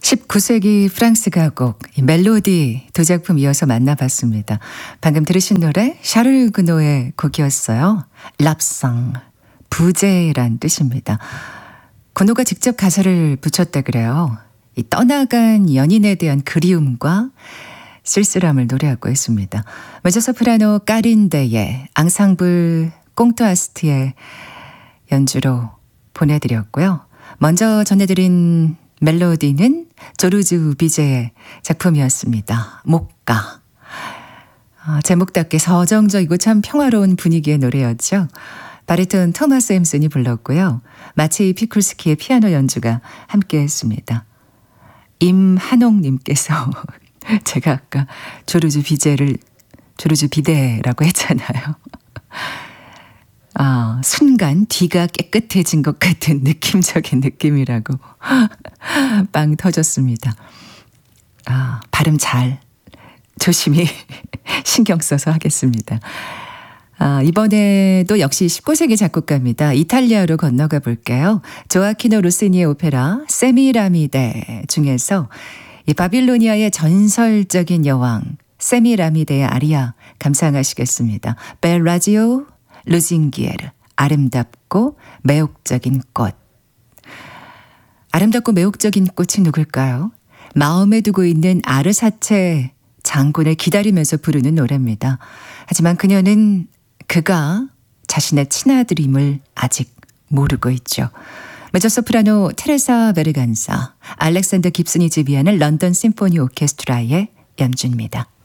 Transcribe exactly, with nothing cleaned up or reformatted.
십구 세기 프랑스 가곡 이 멜로디 두 작품 이어서 만나봤습니다. 방금 들으신 노래 샤를 그노의 곡이었어요. 랍상, 부재란 뜻입니다. 고노가 직접 가사를 붙였다 그래요. 이 떠나간 연인에 대한 그리움과 쓸쓸함을 노래하고 있습니다. 메조소프라노 까린데의 앙상블 꽁토아스트의 연주로 보내드렸고요. 먼저 전해드린 멜로디는 조르주 비제의 작품이었습니다. 목가. 어, 제목답게 서정적이고 참 평화로운 분위기의 노래였죠. 바리톤 토마스 햄슨이 불렀고요. 마치 피쿨스키의 피아노 연주가 함께했습니다. 임한옥님께서 제가 아까 조르주 비제를 조르주 비데라고 했잖아요. 아, 순간 뒤가 깨끗해진 것 같은 느낌적인 느낌이라고 빵 터졌습니다. 아, 발음 잘 조심히 신경 써서 하겠습니다. 아, 이번에도 역시 십구 세기 작곡가입니다. 이탈리아로 건너가 볼게요. 조아키노 루시니의 오페라 세미라미데 중에서 이 바빌로니아의 전설적인 여왕 세미라미데의 아리아 감상하시겠습니다. 벨라지오 루징기에르, 아름답고 매혹적인 꽃. 아름답고 매혹적인 꽃이 누굴까요? 마음에 두고 있는 아르사체 장군을 기다리면서 부르는 노래입니다. 하지만 그녀는 그가 자신의 친아들임을 아직 모르고 있죠. 메조소프라노 테레사 베르간사, 알렉산더 깁슨이 지휘하는 런던 심포니 오케스트라의 연주입니다.